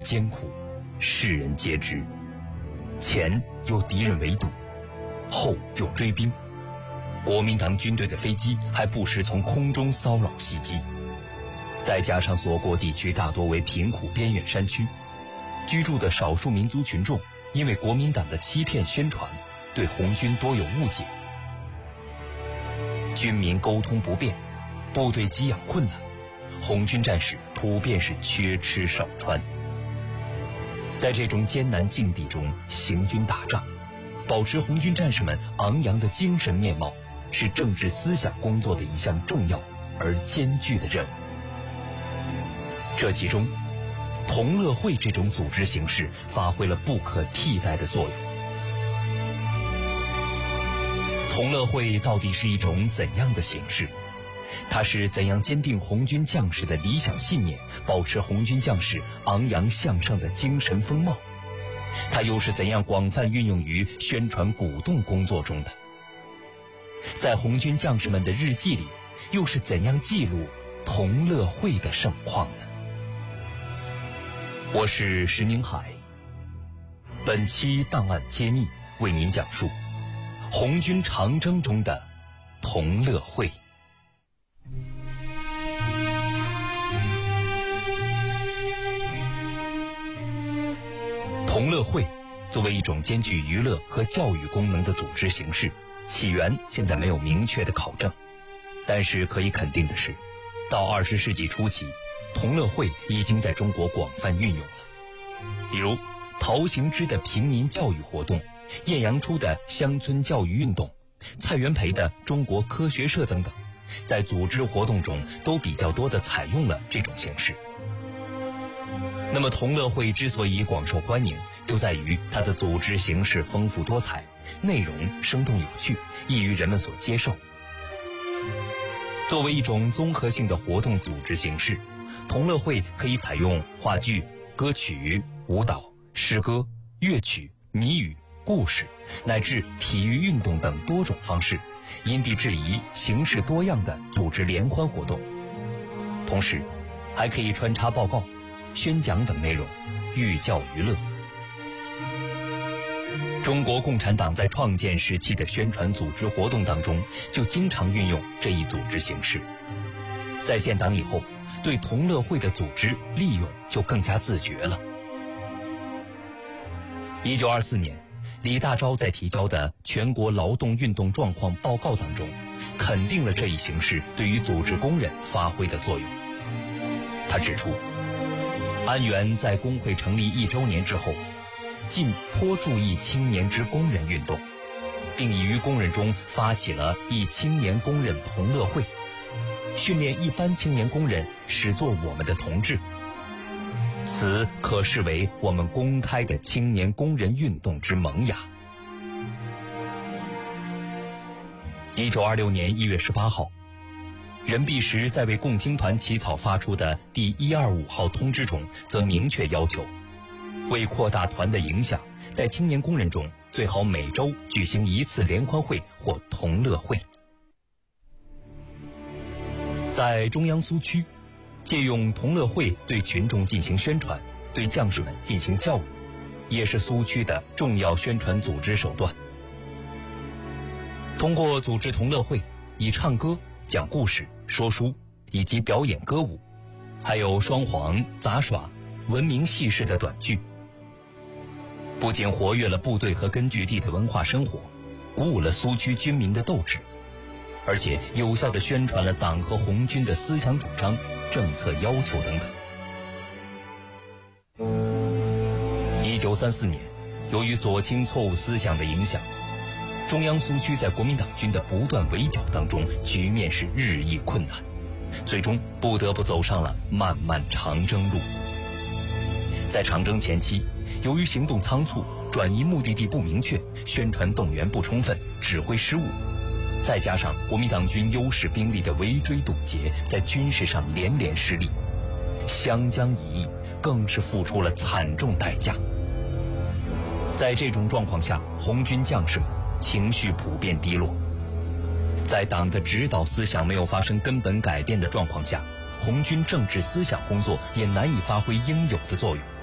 艰苦，世人皆知。前有敌人围堵，后有追兵，国民党军队的飞机还不时从空中骚扰袭击。再加上所过地区大多为贫苦边远山区，居住的少数民族群众因为国民党的欺骗宣传，对红军多有误解。军民沟通不便，部队给养困难，红军战士普遍是缺吃少穿。在这种艰难境地中行军打仗，保持红军战士们昂扬的精神面貌，是政治思想工作的一项重要而艰巨的任务。这其中，同乐会这种组织形式发挥了不可替代的作用。同乐会到底是一种怎样的形式？它是怎样坚定红军将士的理想信念，保持红军将士昂扬向上的精神风貌？它又是怎样广泛运用于宣传鼓动工作中的？在红军将士们的日记里，又是怎样记录同乐会的盛况呢？我是石宁海，本期档案揭秘为您讲述红军长征中的同乐会。同乐会作为一种兼具娱乐和教育功能的组织形式，起源现在没有明确的考证，但是可以肯定的是，到20世纪初期，同乐会已经在中国广泛运用了。比如陶行知的平民教育活动，晏阳初的乡村教育运动，蔡元培的中国科学社等等，在组织活动中都比较多地采用了这种形式。那么同乐会之所以广受欢迎，就在于它的组织形式丰富多彩，内容生动有趣，易于人们所接受。作为一种综合性的活动组织形式，同乐会可以采用话剧、歌曲、舞蹈、诗歌、乐曲、谜语、故事，乃至体育运动等多种方式，因地制宜、形式多样地组织联欢活动。同时还可以穿插报告、宣讲等内容，寓教于乐。中国共产党在创建时期的宣传组织活动当中，就经常运用这一组织形式。在建党以后，对同乐会的组织利用就更加自觉了。1924年，李大钊在提交的全国劳动运动状况报告当中，肯定了这一形式对于组织工人发挥的作用。他指出，安源在工会成立1周年之后，尽颇注意青年之工人运动，并已于工人中发起了一青年工人同乐会，训练一般青年工人始作我们的同志。此可视为我们公开的青年工人运动之萌芽。1926年1月18号，任弼时在为共青团起草发出的第125号通知中，则明确要求，为扩大团的影响，在青年工人中最好每周举行1次联欢会或同乐会。在中央苏区，借用同乐会对群众进行宣传，对将士们进行教育，也是苏区的重要宣传组织手段。通过组织同乐会，以唱歌、讲故事、说书以及表演歌舞，还有双簧、杂耍、文明戏式的短剧，不仅活跃了部队和根据地的文化生活，鼓舞了苏区军民的斗志，而且有效地宣传了党和红军的思想主张、政策要求等等。1934年，由于左倾错误思想的影响，中央苏区在国民党军的不断围剿当中，局面是日益困难，最终不得不走上了漫漫长征路。在长征前期，由于行动仓促、转移目的地不明确、宣传动员不充分、指挥失误，再加上国民党军优势兵力的围追堵截，在军事上连连失利，湘江一役更是付出了惨重代价。在这种状况下，红军将士们情绪普遍低落。在党的指导思想没有发生根本改变的状况下，红军政治思想工作也难以发挥应有的作用。